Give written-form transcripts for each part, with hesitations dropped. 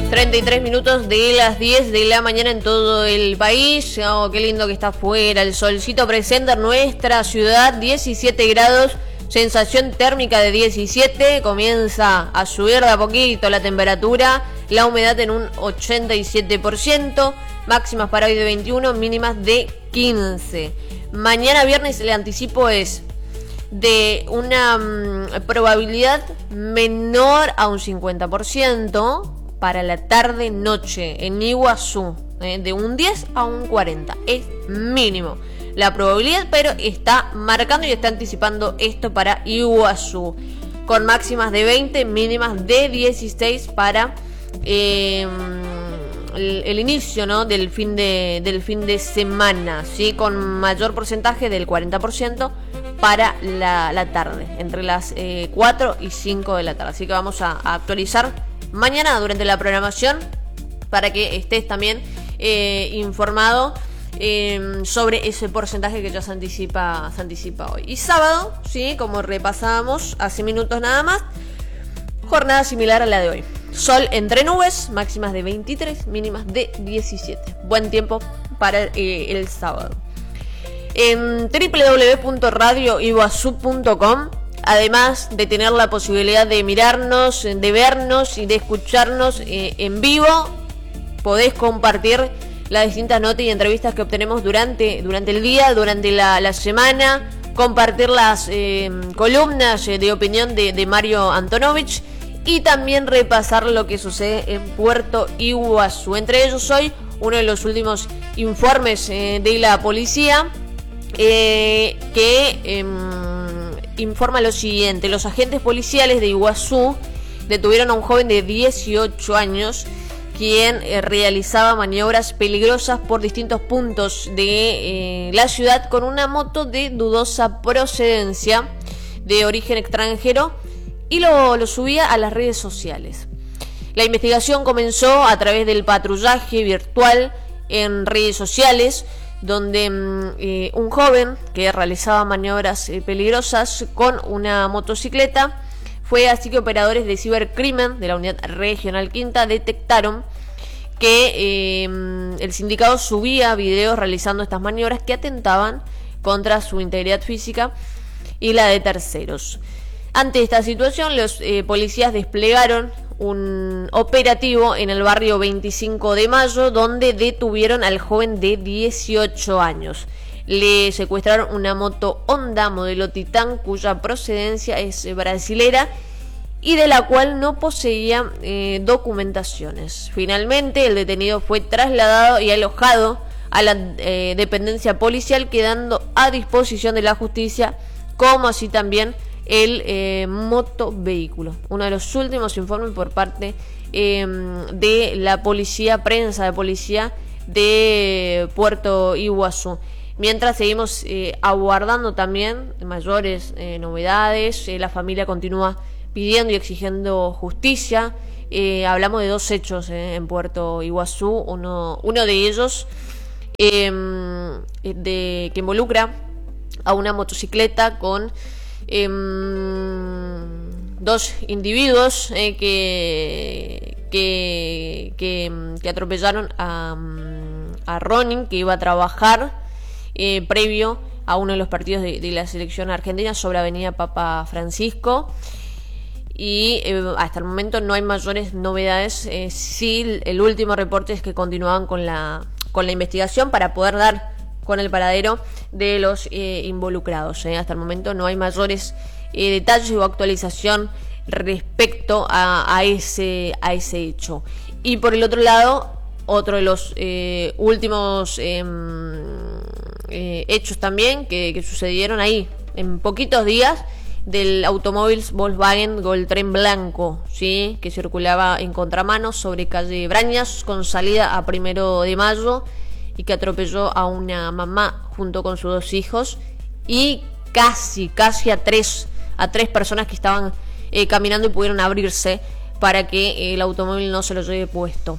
33 minutos de las 10 de la mañana en todo el país. Oh, qué lindo que está afuera, el solcito presente en nuestra ciudad, 17 grados, sensación térmica de 17, comienza a subir de a poquito la temperatura, la humedad en un 87%, máximas para hoy de 21, mínimas de 15. Mañana viernes el anticipo es de una probabilidad menor a un 50%, para la tarde-noche en Iguazú, de un 10 a un 40. Es mínimo la probabilidad, pero está marcando y está anticipando esto para Iguazú. Con máximas de 20, mínimas de 16 para el inicio, ¿no?, del fin de semana, ¿sí? Con mayor porcentaje del 40% para la tarde, entre las 4 y 5 de la tarde. Así que vamos a actualizar mañana durante la programación para que estés también informado sobre ese porcentaje que ya se anticipa hoy. Y sábado, sí, como repasábamos hace minutos nada más, jornada similar a la de hoy. Sol entre nubes, máximas de 23, mínimas de 17. Buen tiempo para el sábado. En www.radioiguazú.com, además de tener la posibilidad de mirarnos, de vernos y de escucharnos en vivo, podés compartir las distintas notas y entrevistas que obtenemos durante el día, durante la semana, compartir las columnas de opinión de Mario Antonovich y también repasar lo que sucede en Puerto Iguazú. Entre ellos hoy uno de los últimos informes de la policía que informa lo siguiente: los agentes policiales de Iguazú detuvieron a un joven de 18 años quien realizaba maniobras peligrosas por distintos puntos de la ciudad con una moto de dudosa procedencia, de origen extranjero, y lo subía a las redes sociales. La investigación comenzó a través del patrullaje virtual en redes sociales, donde un joven que realizaba maniobras peligrosas con una motocicleta fue así que operadores de cibercrimen de la Unidad Regional Quinta detectaron que el sindicado subía videos realizando estas maniobras que atentaban contra su integridad física y la de terceros. Ante esta situación, los policías desplegaron un operativo en el barrio 25 de Mayo, donde detuvieron al joven de 18 años. Le secuestraron una moto Honda modelo Titán, cuya procedencia es brasilera y de la cual no poseía documentaciones. Finalmente, el detenido fue trasladado y alojado a la dependencia policial, quedando a disposición de la justicia, como así también el motovehículo. Uno de los últimos informes por parte de la policía, prensa de policía de Puerto Iguazú. Mientras seguimos aguardando también mayores novedades, la familia continúa pidiendo y exigiendo justicia. Hablamos de dos hechos en Puerto Iguazú, uno de ellos que involucra a una motocicleta con dos individuos que atropellaron a Ronin, que iba a trabajar previo a uno de los partidos de la selección argentina sobre Avenida Papa Francisco. Y hasta el momento no hay mayores novedades. Sí, el último reporte es que continuaban con la investigación para poder dar con el paradero de los involucrados. Hasta el momento no hay mayores detalles o actualización respecto a ese hecho. Y por el otro lado, otro de los últimos hechos también que sucedieron ahí en poquitos días, del automóvil Volkswagen Goltren blanco, ¿sí?, que circulaba en contramano sobre calle Brañas con salida a 1 de Mayo y que atropelló a una mamá junto con sus dos hijos y casi a tres personas que estaban caminando y pudieron abrirse para que el automóvil no se lo lleve puesto.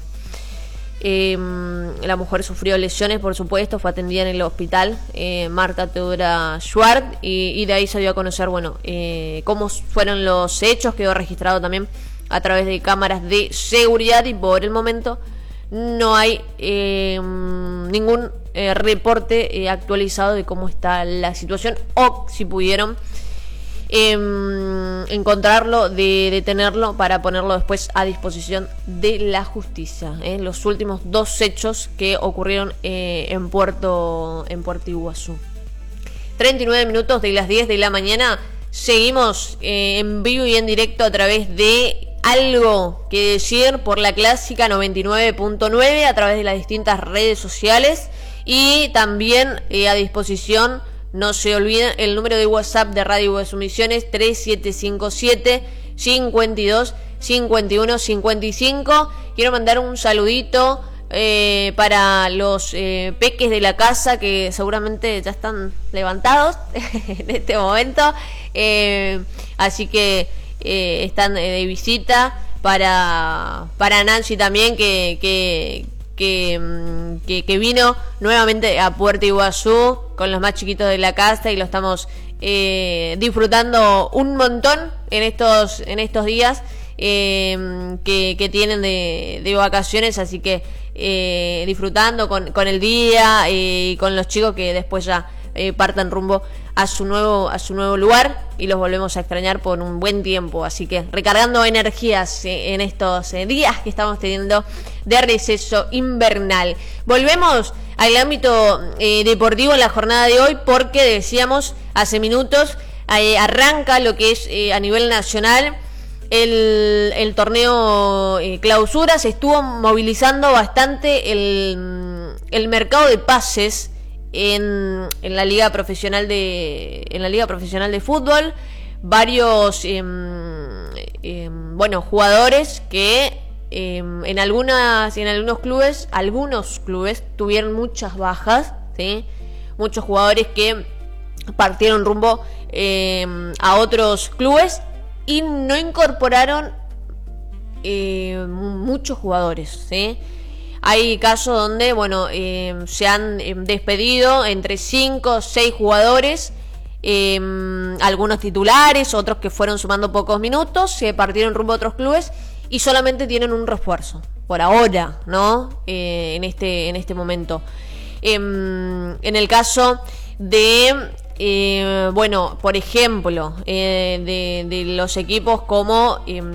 La mujer sufrió lesiones, por supuesto, fue atendida en el hospital Marta Teodora Schwartz y de ahí se dio a conocer, cómo fueron los hechos. Quedó registrado también a través de cámaras de seguridad y por el momento no hay ningún reporte actualizado de cómo está la situación o si pudieron encontrarlo, de detenerlo para ponerlo después a disposición de la justicia. Los últimos 2 hechos que ocurrieron en Puerto Iguazú. 39 minutos de las 10 de la mañana. Seguimos en vivo y en directo a través de Algo que Decir por la Clásica 99.9 a través de las distintas redes sociales y también a disposición. No se olviden el número de WhatsApp de Radio Iguazú Misiones 3757 52 51 55. Quiero mandar un saludito para los peques de la casa que seguramente ya están levantados en este momento, así que están de visita para Nancy también que vino nuevamente a Puerto Iguazú con los más chiquitos de la casa y lo estamos disfrutando un montón en estos días que tienen de vacaciones, así que disfrutando con el día y con los chicos que después ya partan rumbo a su nuevo lugar y los volvemos a extrañar por un buen tiempo, así que recargando energías en estos días que estamos teniendo de receso invernal. Volvemos al ámbito deportivo en la jornada de hoy porque decíamos hace minutos arranca lo que es a nivel nacional el torneo clausura. Se estuvo movilizando bastante el mercado de pases en la liga profesional de fútbol. Varios jugadores que en algunos clubes tuvieron muchas bajas, ¿sí? Muchos jugadores que partieron rumbo a otros clubes y no incorporaron muchos jugadores, ¿sí? Hay casos donde, se han despedido entre 5 o 6 jugadores, algunos titulares, otros que fueron sumando pocos minutos, se partieron rumbo a otros clubes y solamente tienen un refuerzo, por ahora, ¿no? En este momento. En el caso de, por ejemplo, de los equipos como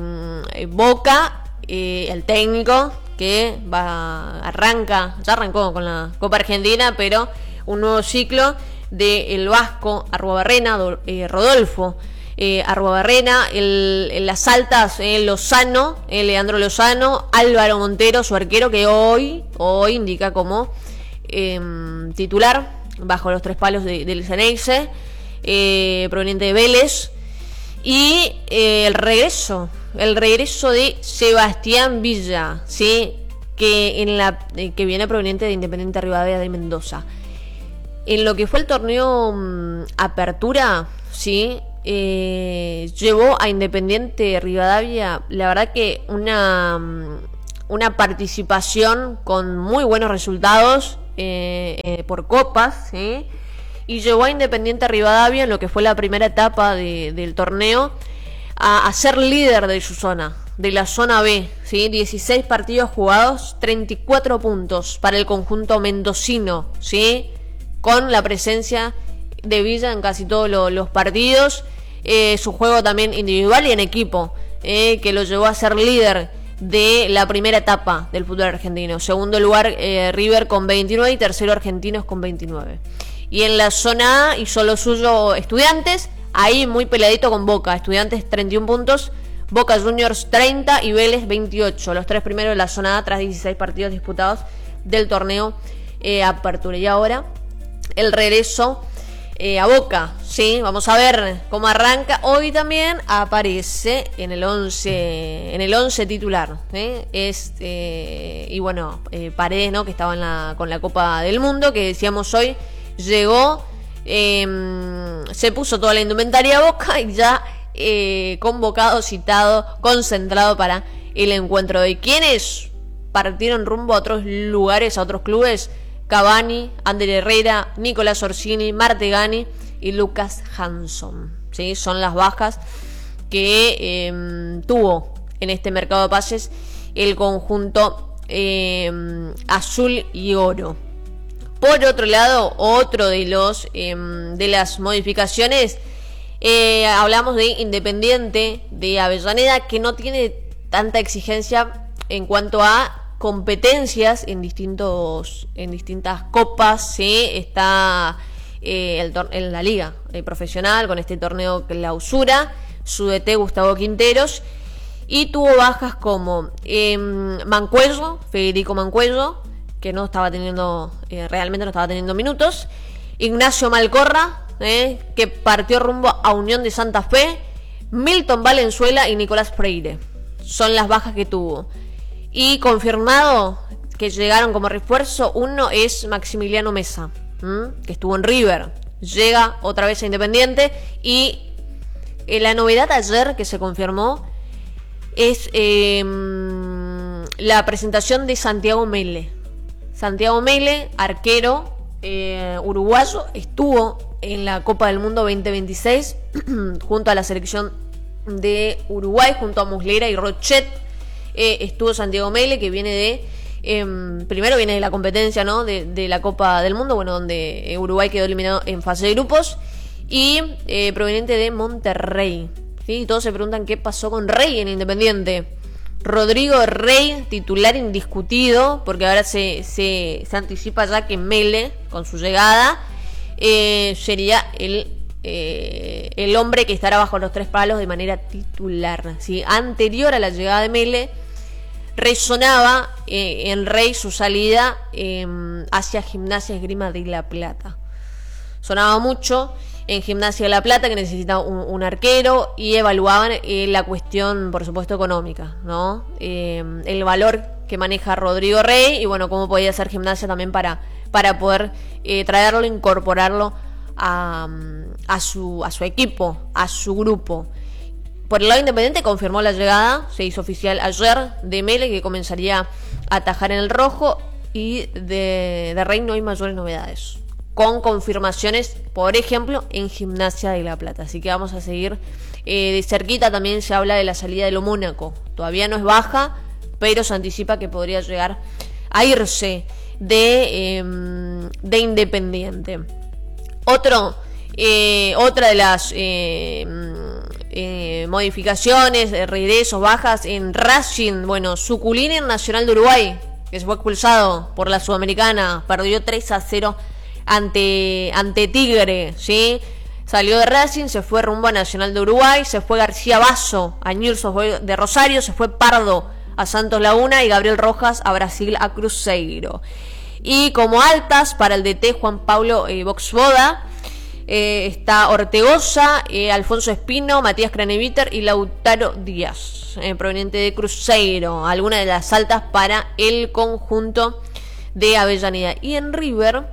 Boca, el técnico, que ya arrancó con la Copa Argentina, pero un nuevo ciclo del Vasco Arruabarrena, Rodolfo Arruabarrena, las altas, Lozano, Leandro Lozano, Álvaro Montero, su arquero, que hoy indica como titular bajo los 3 palos del Ceneice, proveniente de Vélez, y el regreso de Sebastián Villa, ¿sí? Que viene proveniente de Independiente Rivadavia de Mendoza. En lo que fue el torneo Apertura, ¿sí? Llevó a Independiente Rivadavia, la verdad que una participación con muy buenos resultados por copas, ¿sí? Y llevó a Independiente Rivadavia en lo que fue la primera etapa del torneo a ser líder de su zona, de la zona B, ¿sí? 16 partidos jugados, 34 puntos para el conjunto mendocino, ¿sí? Con la presencia de Villa en casi todos los partidos, su juego también individual y en equipo, que lo llevó a ser líder de la primera etapa del fútbol argentino. Segundo lugar River con 29 y tercero Argentinos con 29. Y en la zona A hizo lo suyo Estudiantes, ahí muy peladito con Boca. Estudiantes 31 puntos, Boca Juniors 30 y Vélez 28. Los 3 primeros de la zona A tras 16 partidos disputados del torneo Apertura. Y ahora el regreso a Boca, ¿sí? Vamos a ver cómo arranca. Hoy también aparece en el 11 titular, ¿sí? Paredes, ¿no? Que estaba con la Copa del Mundo, que decíamos hoy, llegó, se puso toda la indumentaria a Boca y ya convocado, citado, concentrado para el encuentro de quienes partieron rumbo a otros lugares, a otros clubes. Cavani, Ander Herrera, Nicolás Orsini, Martegani y Lucas Hanson, ¿sí? Son las bajas que tuvo en este mercado de pases el conjunto azul y oro. Por otro lado, otro de las modificaciones, hablamos de Independiente de Avellaneda, que no tiene tanta exigencia en cuanto a competencias en distintas copas, ¿sí? Está en la liga profesional con este torneo Clausura, su DT Gustavo Quinteros, y tuvo bajas como Mancuello, Federico Mancuello, que realmente no estaba teniendo minutos, Ignacio Malcorra, que partió rumbo a Unión de Santa Fe, Milton Valenzuela y Nicolás Freire. Son las bajas que tuvo. Y confirmado que llegaron como refuerzo, uno es Maximiliano Mesa, que estuvo en River. Llega otra vez a Independiente. Y la novedad ayer que se confirmó es la presentación de Santiago Mele. Santiago Mele, arquero uruguayo, estuvo en la Copa del Mundo 2026 junto a la selección de Uruguay, junto a Muslera y Rochet. Estuvo Santiago Mele, que viene primero viene de la competencia, ¿no? de la Copa del Mundo, bueno, donde Uruguay quedó eliminado en fase de grupos, y proveniente de Monterrey, ¿sí? Todos se preguntan qué pasó con Rey en Independiente. Rodrigo Rey, titular indiscutido, porque ahora se anticipa ya que Mele, con su llegada, sería el hombre que estará bajo los 3 palos de manera titular, ¿sí? Anterior a la llegada de Mele, resonaba en Rey su salida hacia Gimnasia Esgrima de La Plata. Sonaba mucho en Gimnasia de La Plata que necesitaba un arquero, y evaluaban la cuestión, por supuesto, económica, ¿no? El valor que maneja Rodrigo Rey, y bueno, cómo podía hacer Gimnasia también para poder traerlo, incorporarlo a su equipo, a su grupo. Por el lado Independiente confirmó la llegada, se hizo oficial ayer, de Mele, que comenzaría a atajar en el rojo, y de Rey no hay mayores novedades, con confirmaciones, por ejemplo, en Gimnasia de La Plata. Así que vamos a seguir de cerquita. También se habla de la salida de lo Mónaco. Todavía no es baja, pero se anticipa que podría llegar a irse de Independiente. Otra de las modificaciones, regresos, bajas en Racing. Bueno, Suculini en Nacional de Uruguay, que se fue expulsado por la Sudamericana, perdió 3-0 ante Tigre, ¿sí? Salió de Racing, se fue rumbo a Nacional de Uruguay, se fue García Basso a Newell's de Rosario, se fue Pardo a Santos Laguna y Gabriel Rojas a Brasil a Cruzeiro. Y como altas para el DT Juan Pablo Boxboda, está Ortegoza, Alfonso Espino, Matías Craneviter y Lautaro Díaz, proveniente de Cruzeiro. Algunas de las altas para el conjunto de Avellaneda. Y en River,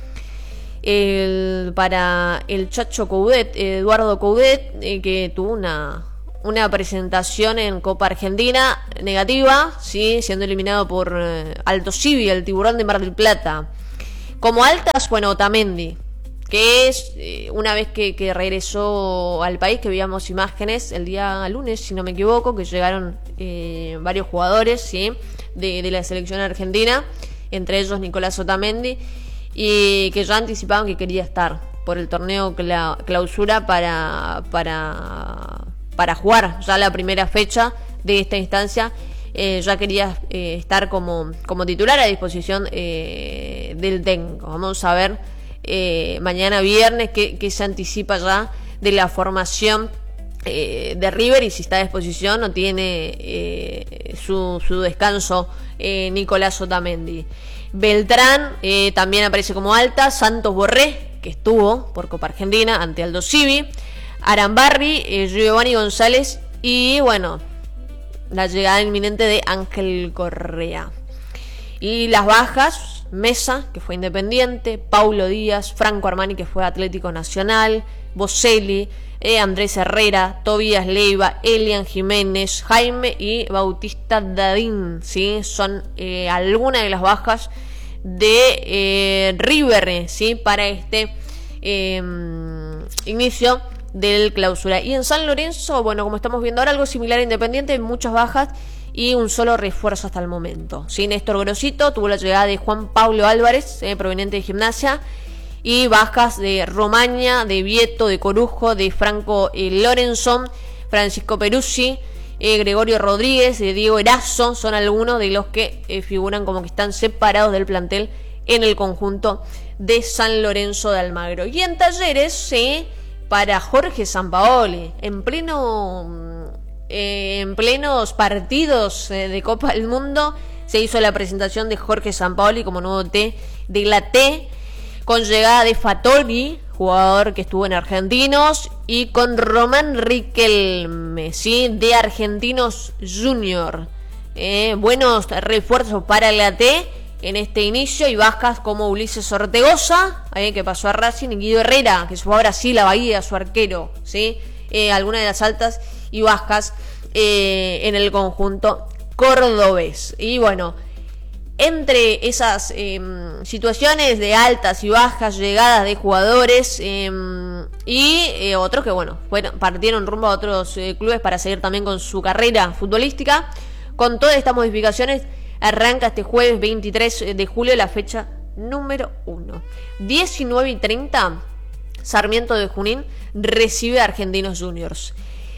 para el Chacho Coudet, Eduardo Coudet, que tuvo una presentación en Copa Argentina negativa, ¿sí? Siendo eliminado por Alto Civi, el Tiburón de Mar del Plata. Como altas, bueno, Otamendi, que es una vez que regresó al país, que veíamos imágenes el día lunes, si no me equivoco, que llegaron varios jugadores, ¿sí? de la selección argentina, entre ellos Nicolás Otamendi, y que ya anticipaban que quería estar por el torneo Clausura para jugar ya la primera fecha de esta instancia. Ya quería estar como titular a disposición del técnico. Vamos a ver mañana viernes qué se anticipa ya de la formación de River, y si está a disposición o tiene su descanso Nicolás Otamendi. Beltrán también aparece como alta. Santos Borré, que estuvo por Copa Argentina ante Aldo Civi. Arambarri, Giovanni González, y bueno, la llegada inminente de Ángel Correa. Y las bajas: Mesa, que fue Independiente; Paulo Díaz; Franco Armani, que fue Atlético Nacional; Boselli, Andrés Herrera; Tobías Leiva; Elian Jiménez; Jaime y Bautista Dadín, ¿sí? Son algunas de las bajas de River, ¿sí? Para este inicio del Clausura. Y en San Lorenzo, bueno, como estamos viendo ahora, algo similar a Independiente, muchas bajas y un solo refuerzo hasta el momento. Sí, Néstor Grosito tuvo la llegada de Juan Pablo Álvarez, proveniente de Gimnasia, y bajas de Romaña, de Vieto, de Corujo, de Franco Lorenzón, Francisco Peruzzi, Gregorio Rodríguez, de Diego Erazo, son algunos de los que figuran como que están separados del plantel en el conjunto de San Lorenzo de Almagro. Y en Talleres, para Jorge Sampaoli, en plenos partidos de Copa del Mundo, se hizo la presentación de Jorge Sampaoli como nuevo T de la T, con llegada de Fattori, jugador que estuvo en Argentinos, y con Román Riquelme, ¿sí? De Argentinos Junior. Buenos refuerzos para la T en este inicio, y bajas como Ulises Ortegoza, que pasó a Racing, y Guido Herrera, que se fue a Brasil, a Bahía, su arquero, ¿sí? Algunas de las altas y bajas en el conjunto cordobés. Y bueno, entre esas situaciones de altas y bajas, llegadas de jugadores y otros que bueno, partieron rumbo a otros clubes para seguir también con su carrera futbolística, con todas estas modificaciones arranca este jueves 23 de julio la fecha número 1. 19:30, Sarmiento de Junín recibe a Argentinos Juniors.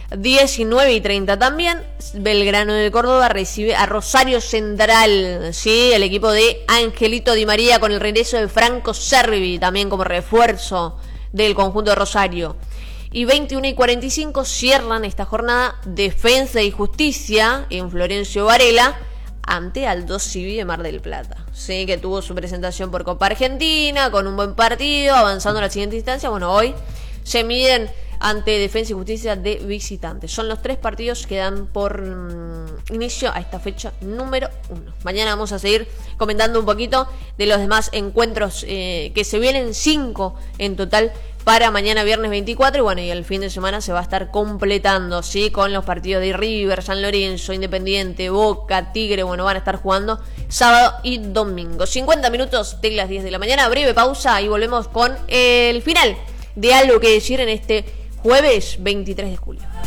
19:30 también, Belgrano de Córdoba recibe a Rosario Central, ¿sí? El equipo de Angelito Di María, con el regreso de Franco Cervi, también como refuerzo del conjunto de Rosario. Y 21:45 cierran esta jornada Defensa y Justicia en Florencio Varela ante Aldo Civi de Mar del Plata, ¿sí? Que tuvo su presentación por Copa Argentina con un buen partido, avanzando a la siguiente instancia. Bueno, hoy se miden ante Defensa y Justicia de visitantes. Son los 3 partidos que dan por inicio a esta fecha número 1. Mañana vamos a seguir comentando un poquito de los demás encuentros que se vienen, 5 en total para mañana viernes 24. Y bueno, y el fin de semana se va a estar completando, ¿sí? Con los partidos de River, San Lorenzo, Independiente, Boca, Tigre. Bueno, van a estar jugando sábado y domingo. 50 minutos de las 10 de la mañana. Breve pausa y volvemos con el final de Algo que Decir en este jueves 23 de julio.